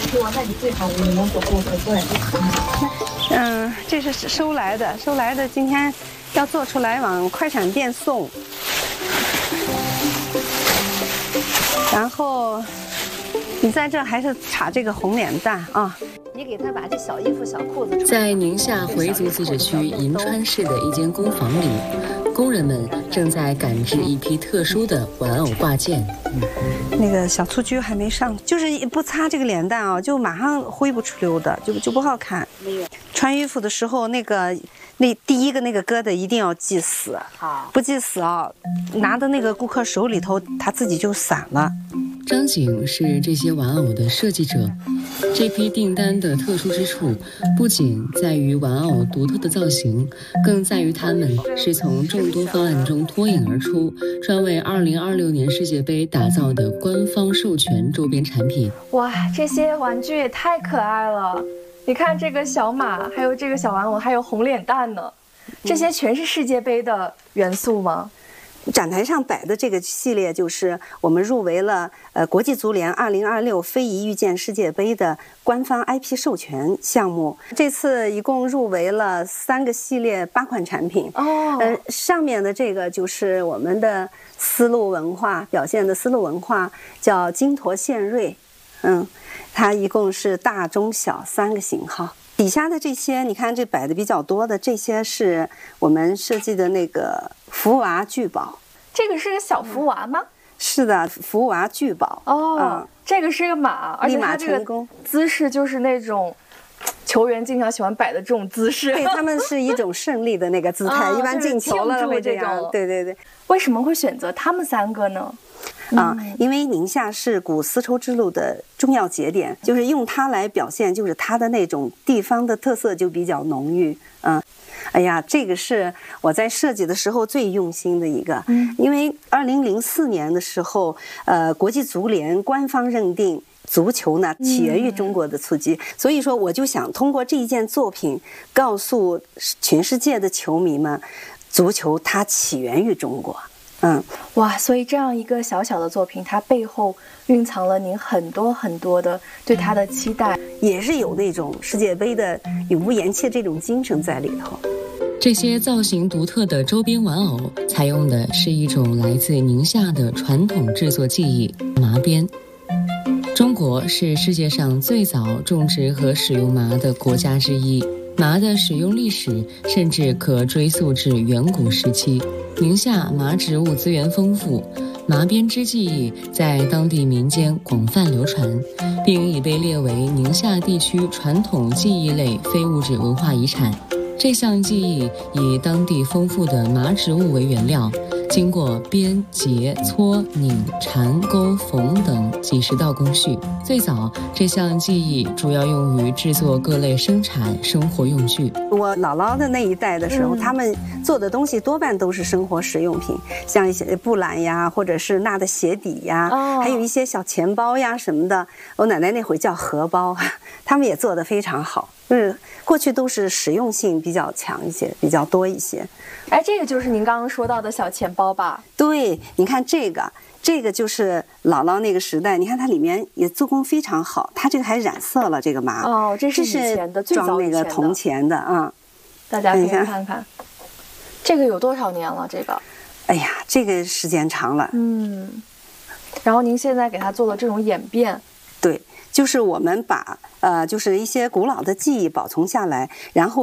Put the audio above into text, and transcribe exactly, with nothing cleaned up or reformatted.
我那你最好我们走过过来。 嗯，这是收来的，收来的，今天要做出来往快闪店送。然后你在这还是插这个红脸蛋啊？你给他把这小衣服、小裤子。 在宁夏回族自治区银川市的一间工坊里，工人们正在赶制一批特殊的玩偶挂件。 那个小蹴鞠还没上，就是不擦这个脸蛋啊，就马上灰不出溜的，就就不好看。穿衣服的时候，那个那第一个那个疙瘩一定要系死，好，不系死啊，拿到那个顾客手里头，他自己就散了。 张景是这些玩偶的设计者。这批订单的特殊之处，不仅在于玩偶独特的造型，更在于它们是从众多方案中脱颖而出，专为二零二六年世界杯打造的官方授权周边产品。 哇，这些玩具也太可爱了！你看这个小马，还有这个小玩偶，还有红脸蛋呢，这些全是世界杯的元素吗？ 展台上摆的这个系列就是我们入围了呃国际足联二零二六非遗遇见世界杯的官方 I P 授权项目。这次一共入围了三个系列八款产品。哦，呃，上面的这个就是我们的丝路文化表现的丝路文化，叫金驼献瑞。嗯，它一共是大、中、小三个型号。底下的这些，你看这摆的比较多的，这些是我们设计的那个福娃聚宝。 这个是个小福娃吗？ 是的，福娃聚宝。 哦，嗯、这个是个马，而且它这个姿势就是那种球员经常喜欢摆的这种姿势。 对，他们是一种胜利的那个姿态，一般进球了会这样。对对对。 为什么会选择他们三个呢？ 啊、嗯，因为宁夏是古丝绸之路的重要节点，就是用它来表现，就是它的那种地方的特色就比较浓郁。嗯，哎呀，这个是我在设计的时候最用心的一个，嗯，因为二零零四年的时候，呃，国际足联官方认定足球呢起源于中国的蹴鞠，嗯、所以说我就想通过这一件作品告诉全世界的球迷们，足球它起源于中国。嗯， 哇，所以这样一个小小的作品，它背后蕴藏了您很多很多的对它的期待， 也是有那种世界杯的永不言弃这种精神在里头。 这些造型独特的周边玩偶，采用的是一种来自宁夏的传统制作技艺——麻编。中国是世界上最早种植和使用麻的国家之一，麻的使用历史甚至可追溯至远古时期。宁夏麻植物资源丰富，麻编织技艺在当地民间广泛流传，并已被列为宁夏地区传统技艺类非物质文化遗产。这项技艺以当地丰富的麻植物为原料，经过编、结、搓、拧、缠、钩、缝等几十道工序。最早，这项技艺主要用于制作各类生产生活用具。 我姥姥的那一代的时候，嗯、他们做的东西多半都是生活实用品，像一些布篮呀，或者是纳的鞋底呀，哦、还有一些小钱包呀什么的。我奶奶那会叫荷包，他们也做得非常好。嗯，过去都是实用性比较强一些，比较多一些。 哎，这个就是您刚刚说到的小钱包吧？ 对，你看这个，这个就是姥姥那个时代，你看它里面也做工非常好，它这个还染色了这个麻。 哦，这是以前的，最早以前的， 装那个铜钱的啊、嗯。 大家可以看看，这个有多少年了？这个， 哎呀，这个时间长了。 嗯，然后您现在给它做了这种演变。 对，就是我们把呃，就是一些古老的技艺保存下来，然后